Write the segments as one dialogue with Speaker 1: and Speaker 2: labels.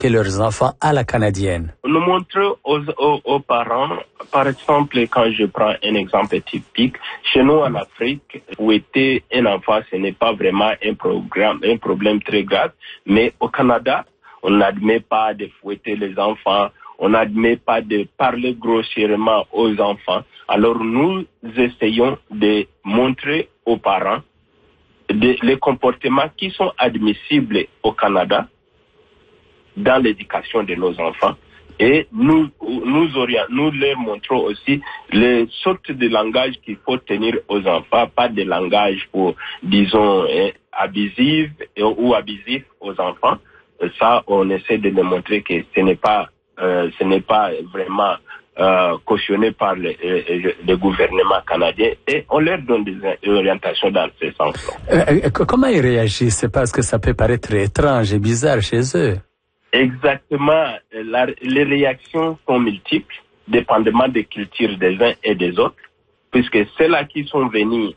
Speaker 1: leurs enfants à la canadienne.
Speaker 2: Nous montrons aux parents, par exemple, quand je prends un exemple typique, chez nous en Afrique, fouetter un enfant, ce n'est pas vraiment un problème très grave, mais au Canada, on n'admet pas de fouetter les enfants, on n'admet pas de parler grossièrement aux enfants. Alors nous essayons de montrer aux parents les comportements qui sont admissibles au Canada dans l'éducation de nos enfants. Et nous leur montrons aussi les sortes de langage qu'il faut tenir aux enfants, pas de langage pour, disons, abusif aux enfants. Ça, on essaie de leur montrer que ce n'est pas vraiment cautionné par le gouvernement canadien, et on leur donne des orientations dans ce sens-là.
Speaker 1: Comment ils réagissent? C'est parce que ça peut paraître étrange et bizarre chez eux.
Speaker 2: Exactement. Les réactions sont multiples, dépendamment des cultures des uns et des autres, puisque ceux-là qui sont venus,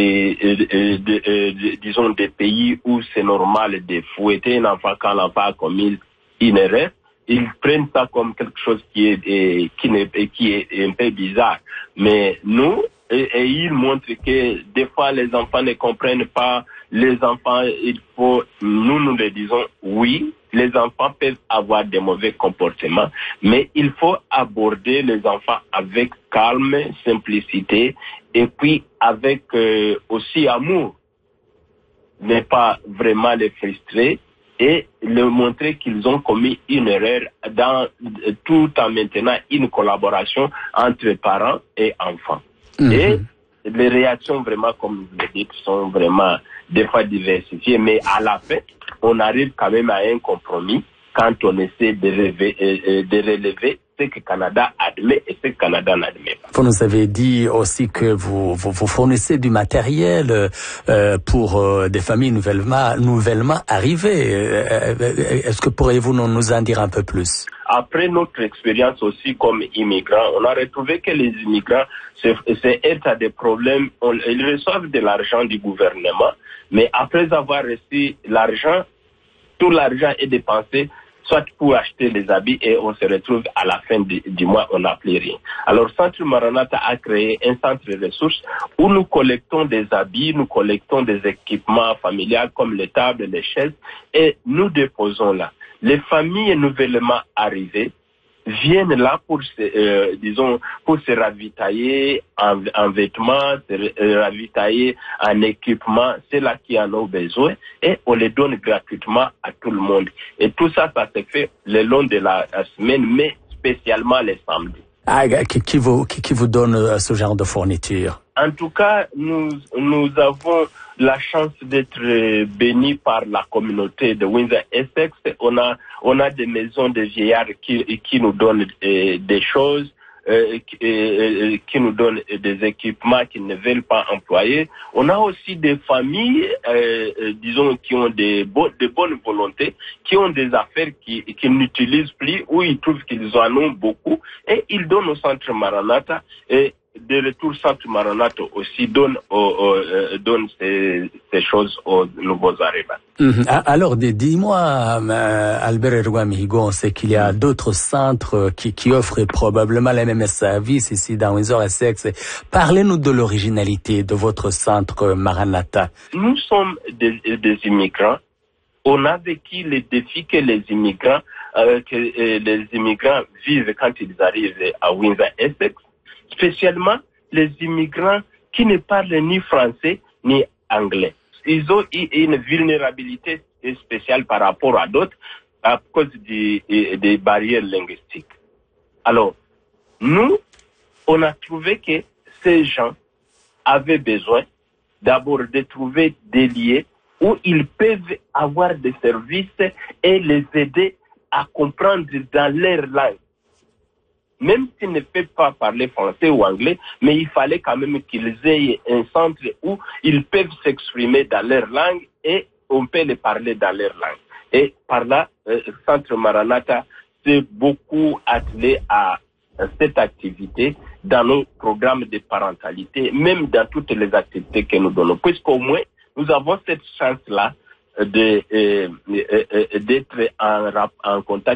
Speaker 2: disons, des pays où c'est normal de fouetter un enfant quand l'enfant a commis une erreur, ils prennent ça comme quelque chose qui est un peu bizarre. Mais nous, et ils montrent que des fois les enfants ne comprennent pas. Les enfants, nous les disons, oui, les enfants peuvent avoir des mauvais comportements, mais il faut aborder les enfants avec calme, simplicité, et puis avec aussi amour. Ne pas vraiment les frustrer et leur montrer qu'ils ont commis une erreur tout en maintenant une collaboration entre parents et enfants. Et les réactions vraiment, comme vous le dites, sont vraiment des fois diversifiées, mais à la fin, on arrive quand même à un compromis quand on essaie de relever ce que le Canada admet et ce que le Canada n'admet pas.
Speaker 1: Vous nous avez dit aussi que vous fournissez du matériel pour des familles nouvellement arrivées. Est-ce que pourriez-vous nous en dire un peu plus?
Speaker 2: Après notre expérience aussi comme immigrants, on a retrouvé que les immigrants c'est à des problèmes. Ils reçoivent de l'argent du gouvernement, mais après avoir reçu l'argent, tout l'argent est dépensé soit pour acheter les habits, et on se retrouve à la fin du mois, on n'a plus rien. Alors, Centre Maranatha a créé un centre de ressources où nous collectons des habits, nous collectons des équipements familiaux comme les tables, les chaises, et nous déposons là. Les familles nouvellement arrivées viennent là pour se ravitailler en vêtements, se ravitailler en équipement, c'est là qui en ont besoin, et on les donne gratuitement à tout le monde. Et tout ça, ça se fait le long de la semaine, mais spécialement les samedis.
Speaker 1: Qui vous donne ce genre de fourniture?
Speaker 2: En tout cas, nous avons la chance d'être bénis par la communauté de Windsor-Essex. On a des maisons de vieillards qui nous donnent des choses, qui nous donnent des équipements qu'ils ne veulent pas employer. On a aussi des familles, disons, qui ont de bonnes volontés, qui ont des affaires qu'ils n'utilisent plus, où ils trouvent qu'ils en ont beaucoup, et ils donnent au Centre Maranatha. Et de retour, Centre Maranatha aussi donne ces choses aux nouveaux arrivants.
Speaker 1: Alors, dis-moi, Albert Erwamihigo, c'est qu'il y a d'autres centres qui offrent probablement les mêmes services ici dans Windsor-Essex. Parlez-nous de l'originalité de votre centre Maranatha.
Speaker 2: Nous sommes des immigrants. On a vécu les défis que les immigrants vivent quand ils arrivent à Windsor-Essex. Spécialement les immigrants qui ne parlent ni français ni anglais. Ils ont une vulnérabilité spéciale par rapport à d'autres à cause des barrières linguistiques. Alors, nous, on a trouvé que ces gens avaient besoin d'abord de trouver des lieux où ils peuvent avoir des services et les aider à comprendre dans leur langue. Même s'ils ne peuvent pas parler français ou anglais, mais il fallait quand même qu'ils aient un centre où ils peuvent s'exprimer dans leur langue et on peut les parler dans leur langue. Et par là, Centre Maranatha s'est beaucoup attelé à cette activité dans nos programmes de parentalité, même dans toutes les activités que nous donnons. Puisqu'au moins, nous avons cette chance-là d'être en contact